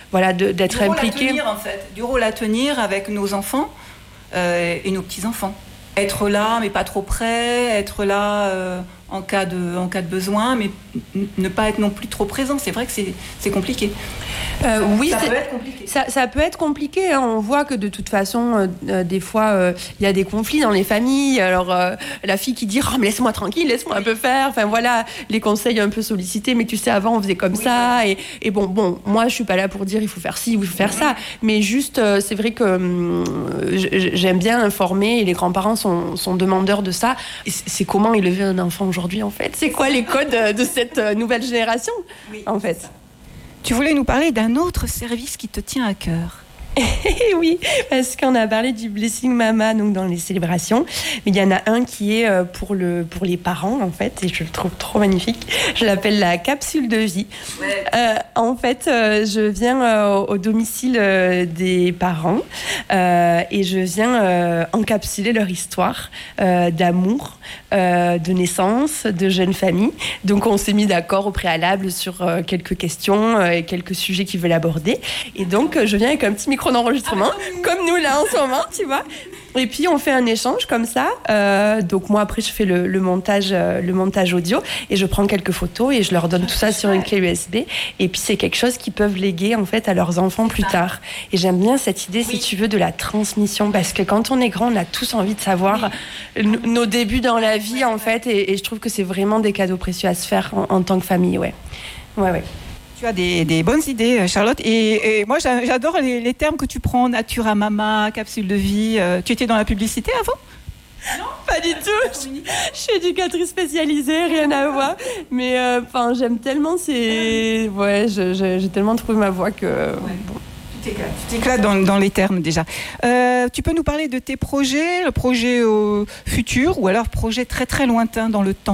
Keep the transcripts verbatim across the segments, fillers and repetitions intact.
voilà, de, d'être du rôle impliqué. À tenir, en fait, du rôle à tenir avec nos enfants euh, et nos petits-enfants. Être là, mais pas trop près, être là euh, en, cas de, en cas de besoin, mais n- ne pas être non plus trop présent. C'est vrai que c'est, c'est compliqué. Euh, oui, ça c'est, peut être compliqué. Ça, ça peut être compliqué. Hein. On voit que de toute façon, euh, euh, des fois, il euh, y a des conflits dans les familles. Alors, euh, la fille qui dit « Oh, mais laisse-moi tranquille, laisse-moi un peu faire. » Enfin, voilà, les conseils un peu sollicités. Mais tu sais, avant, on faisait comme oui, ça. Oui. Et, et bon, bon, moi, je suis pas là pour dire « Il faut faire ci ou il faut faire oui. ça. » Mais juste, euh, c'est vrai que euh, j'aime bien informer et les grands-parents sont, sont demandeurs de ça. Et c'est comment élever un enfant aujourd'hui, en fait. C'est quoi les codes de cette nouvelle génération, oui. en fait. Tu voulais nous parler d'un autre service qui te tient à cœur. Oui, parce qu'on a parlé du Blessing Mama donc dans les célébrations, mais il y en a un qui est pour, le, pour les parents en fait, et je le trouve trop magnifique. Je l'appelle la capsule de vie. Ouais. Euh, en fait, euh, je viens euh, au domicile euh, des parents euh, et je viens euh, encapsuler leur histoire euh, d'amour, euh, de naissance, de jeune famille. Donc on s'est mis d'accord au préalable sur euh, quelques questions euh, et quelques sujets qu'ils veulent aborder. Et donc euh, je viens avec un petit micro d'enregistrement, ah, comme nous là en ce moment, tu vois. Et puis on fait un échange comme ça. Euh, donc moi après je fais le, le montage, euh, le montage audio et je prends quelques photos et je leur donne tout ça sur une clé U S B. Et puis c'est quelque chose qu'ils peuvent léguer en fait à leurs enfants plus tard. Et j'aime bien cette idée, oui. si tu veux, de la transmission, parce que quand on est grand, on a tous envie de savoir oui. n- nos débuts dans la vie en fait. Et, et je trouve que c'est vraiment des cadeaux précieux à se faire en, en tant que famille, ouais, ouais, ouais. Tu as des, des bonnes idées, Charlotte. Et, et moi, j'adore les, les termes que tu prends, Natura Mama, capsule de vie. Euh, tu étais dans la publicité avant ? Non, pas du tout. Je suis éducatrice spécialisée, rien à voir. Mais enfin, euh, j'aime tellement ces... Ouais, je, je, j'ai tellement trouvé ma voix que... Ouais. Bon. Tu t'éclates, tu t'éclates dans, dans les termes déjà. Euh, tu peux nous parler de tes projets, le projet au futur ou alors projet très très lointain dans le temps ?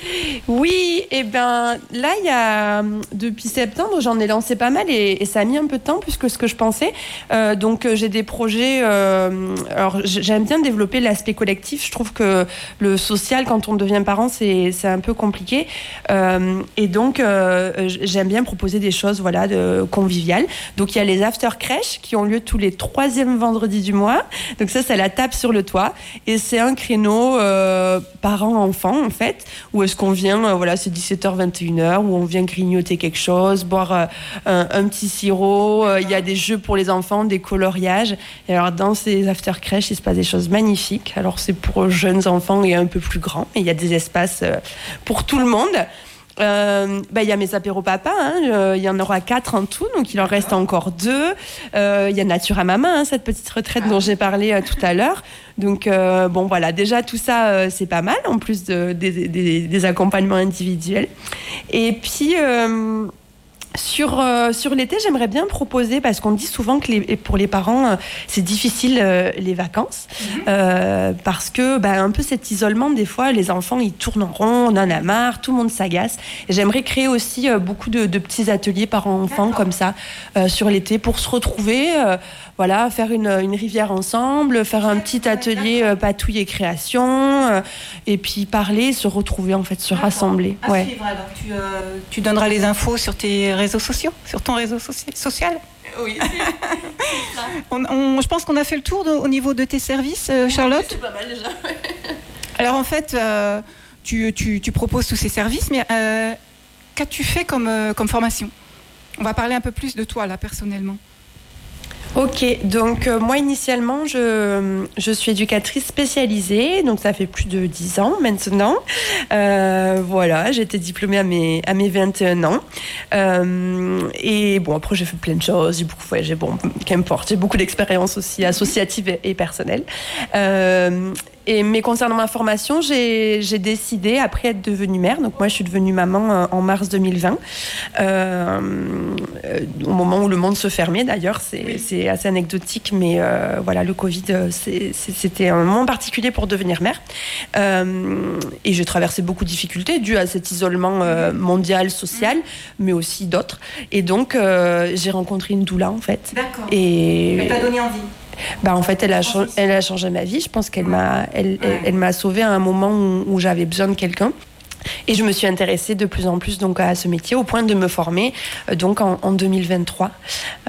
Oui, et ben là, il y a depuis septembre, j'en ai lancé pas mal et, et ça a mis un peu de temps plus que ce que je pensais. Euh, donc j'ai des projets. Euh, alors j'aime bien développer l'aspect collectif. Je trouve que le social, quand on devient parent, c'est c'est un peu compliqué. Euh, et donc euh, j'aime bien proposer des choses, voilà, de conviviales. Donc il y a les after crèches qui ont lieu tous les troisièmes vendredis du mois. Donc ça, c'est la table sur le toit et c'est un créneau euh, parents-enfants en fait où est-ce qu'on vient, euh, voilà, c'est dix-sept heures vingt et une heures, où on vient grignoter quelque chose, boire euh, un, un petit sirop. Il euh, y a des jeux pour les enfants, des coloriages. Et alors, dans ces after-crèches, il se passe des choses magnifiques. Alors, c'est pour jeunes enfants et un peu plus grands. Et il y a des espaces euh, pour tout le monde. Il euh, bah, y a mes apéros papa, il hein, euh, y en aura quatre en tout, donc il en reste encore deux. Il euh, y a Natura Mama, hein, cette petite retraite dont j'ai parlé euh, tout à l'heure. Donc euh, bon voilà, déjà tout ça euh, c'est pas mal, en plus de, des, des, des accompagnements individuels. Et puis... Euh, Sur, euh, sur l'été, j'aimerais bien proposer, parce qu'on dit souvent que les, pour les parents, euh, c'est difficile euh, les vacances, mmh. euh, parce que bah, un peu cet isolement, des fois, les enfants, ils tournent en rond, on en a marre, tout le monde s'agace. Et j'aimerais créer aussi euh, beaucoup de, de petits ateliers parents-enfants comme ça, euh, sur l'été, pour se retrouver, euh, voilà, faire une, une rivière ensemble, faire un petit atelier euh, patouille et création, euh, et puis parler, se retrouver, en fait, se D'accord. rassembler. À ouais. suivre, alors. Tu, euh, tu donneras les infos sur tes réseaux sociaux, sur ton réseau soci- social. Oui. on, on, je pense qu'on a fait le tour de, au niveau de tes services, euh, Charlotte. C'est pas mal déjà. Alors en fait, euh, tu, tu, tu proposes tous ces services, mais euh, qu'as-tu fait comme, euh, comme formation ? On va parler un peu plus de toi là, personnellement. Ok, donc euh, moi initialement je, je suis éducatrice spécialisée, donc ça fait plus de dix ans maintenant. Euh, voilà, j'ai été diplômée à mes, à mes vingt et un ans. Euh, et bon, après j'ai fait plein de choses, j'ai beaucoup voyagé, bon, qu'importe, j'ai beaucoup d'expériences aussi associatives et, et personnelles. Euh, Et, mais concernant ma formation, j'ai, j'ai décidé, après être devenue mère, donc moi je suis devenue maman euh, en mars deux mille vingt, euh, euh, au moment où le monde se fermait d'ailleurs, c'est, oui. c'est assez anecdotique, mais euh, voilà, le Covid, c'est, c'est, c'était un moment particulier pour devenir mère. Euh, et j'ai traversé beaucoup de difficultés dues à cet isolement euh, mondial, social, mais aussi d'autres. Et donc, euh, j'ai rencontré une doula en fait. D'accord. Et elle t'a donné envie. Bah en fait, elle a, cha- elle a changé ma vie. Je pense qu'elle m'a, elle, elle, elle m'a sauvée à un moment où, où j'avais besoin de quelqu'un. Et je me suis intéressée de plus en plus donc à ce métier, au point de me former donc en, en deux mille vingt-trois.